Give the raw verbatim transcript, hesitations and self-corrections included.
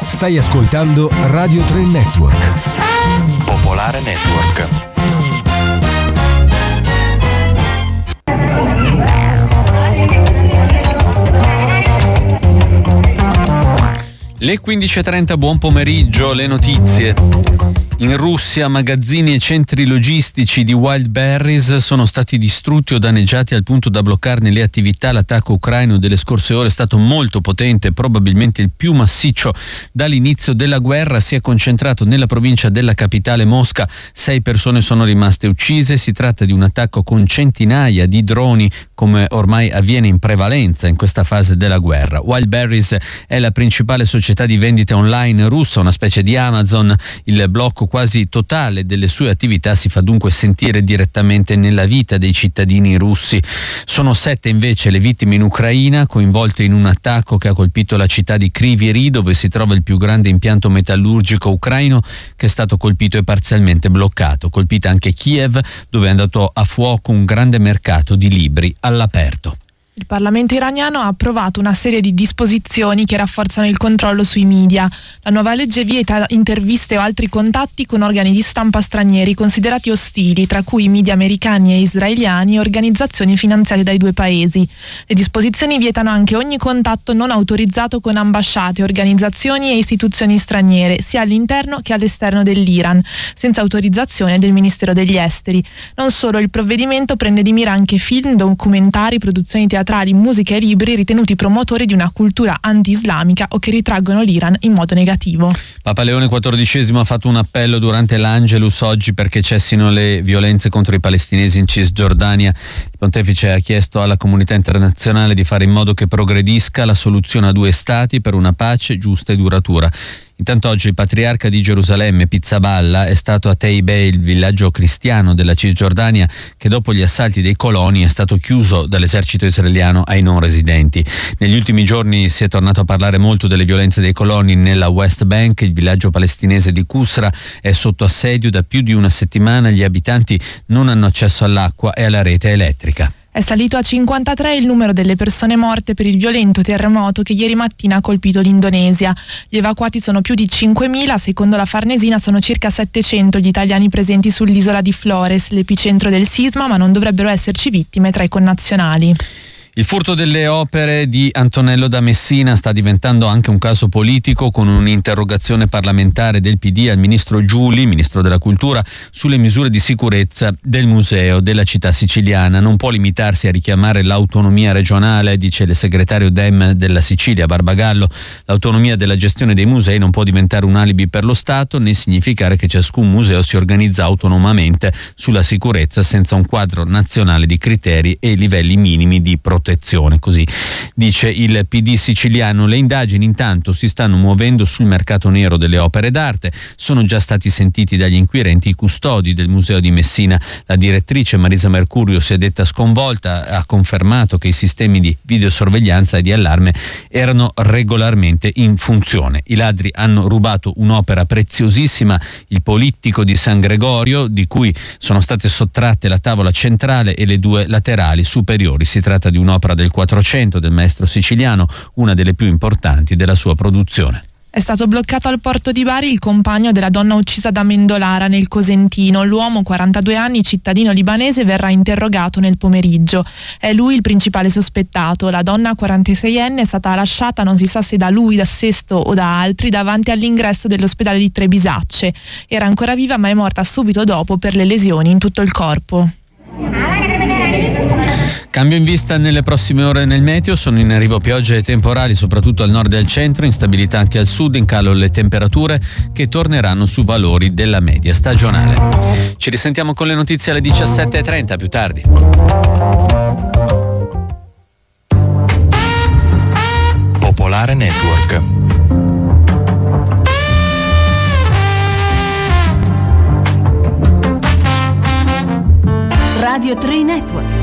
Stai ascoltando Radio tre Network. Popolare Network. Le quindici e trenta, buon pomeriggio, le notizie. In Russia magazzini e centri logistici di Wildberries sono stati distrutti o danneggiati al punto da bloccarne le attività. L'attacco ucraino delle scorse ore è stato molto potente, probabilmente il più massiccio dall'inizio della guerra. Si è concentrato nella provincia della capitale Mosca. Sei persone sono rimaste uccise. Si tratta di un attacco con centinaia di droni, come ormai avviene in prevalenza in questa fase della guerra. Wildberries è la principale società di vendita online russa, una specie di Amazon. Il blocco quasi totale delle sue attività si fa dunque sentire direttamente nella vita dei cittadini russi. Sono sette invece le vittime in Ucraina, coinvolte in un attacco che ha colpito la città di Kryvyi Rih, dove si trova il più grande impianto metallurgico ucraino, che è stato colpito e parzialmente bloccato. Colpita anche Kiev, dove è andato a fuoco un grande mercato di libri all'aperto. Il Parlamento iraniano ha approvato una serie di disposizioni che rafforzano il controllo sui media. La nuova legge vieta interviste o altri contatti con organi di stampa stranieri considerati ostili, tra cui media americani e israeliani e organizzazioni finanziate dai due paesi. Le disposizioni vietano anche ogni contatto non autorizzato con ambasciate, organizzazioni e istituzioni straniere, sia all'interno che all'esterno dell'Iran, senza autorizzazione del Ministero degli Esteri. Non solo, il provvedimento prende di mira anche film, documentari, produzioni teatrali, musica e libri ritenuti promotori di una cultura anti-islamica o che ritraggono l'Iran in modo negativo. Papa Leone quattordicesimo ha fatto un appello durante l'Angelus oggi perché cessino le violenze contro i palestinesi in Cisgiordania. Il pontefice ha chiesto alla comunità internazionale di fare in modo che progredisca la soluzione a due stati per una pace giusta e duratura. Intanto oggi il patriarca di Gerusalemme, Pizzaballa, è stato a Teibeh, il villaggio cristiano della Cisgiordania, che dopo gli assalti dei coloni è stato chiuso dall'esercito israeliano ai non residenti. Negli ultimi giorni si è tornato a parlare molto delle violenze dei coloni nella West Bank. Il villaggio palestinese di Qusra è sotto assedio da più di una settimana. Gli abitanti non hanno accesso all'acqua e alla rete elettrica. È salito a cinquantatré il numero delle persone morte per il violento terremoto che ieri mattina ha colpito l'Indonesia. Gli evacuati sono più di cinquemila, secondo la Farnesina sono circa settecento gli italiani presenti sull'isola di Flores, l'epicentro del sisma, ma non dovrebbero esserci vittime tra i connazionali. Il furto delle opere di Antonello da Messina sta diventando anche un caso politico, con un'interrogazione parlamentare del P D al ministro Giuli, ministro della Cultura, sulle misure di sicurezza del museo della città siciliana. Non può limitarsi a richiamare l'autonomia regionale, dice il segretario D E M della Sicilia, Barbagallo. L'autonomia della gestione dei musei non può diventare un alibi per lo Stato, né significare che ciascun museo si organizza autonomamente sulla sicurezza senza un quadro nazionale di criteri e livelli minimi di protezione. protezione, così dice il P D siciliano. Le indagini intanto si stanno muovendo sul mercato nero delle opere d'arte. Sono già stati sentiti dagli inquirenti i custodi del Museo di Messina. La direttrice Marisa Mercurio si è detta sconvolta, ha confermato che i sistemi di videosorveglianza e di allarme erano regolarmente in funzione. I ladri hanno rubato un'opera preziosissima, il Polittico di San Gregorio, di cui sono state sottratte la tavola centrale e le due laterali superiori. Si tratta di un'opera del Quattrocento del maestro siciliano, una delle più importanti della sua produzione. È stato bloccato al porto di Bari il compagno della donna uccisa da Mendolara nel Cosentino. L'uomo, quarantadue anni, cittadino libanese, verrà interrogato nel pomeriggio. È lui il principale sospettato. La donna quarantaseienne è stata lasciata, non si sa se da lui, da Sesto o da altri, davanti all'ingresso dell'ospedale di Trebisacce. Era ancora viva ma è morta subito dopo per le lesioni in tutto il corpo. Cambio in vista nelle prossime ore nel meteo, sono in arrivo piogge e temporali soprattutto al nord e al centro, instabilità anche al sud, in calo le temperature che torneranno su valori della media stagionale. Ci risentiamo con le notizie alle diciassette e trenta, più tardi. Popolare Network. Radio tre Network.